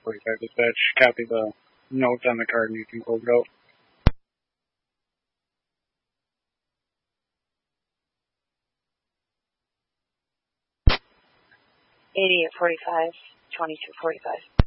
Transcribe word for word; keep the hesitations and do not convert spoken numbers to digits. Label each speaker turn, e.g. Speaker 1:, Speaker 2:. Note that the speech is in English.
Speaker 1: forty-five dispatch. Copy the note on the card and you can close it out.
Speaker 2: eighty-eight forty-five, twenty-two forty-five.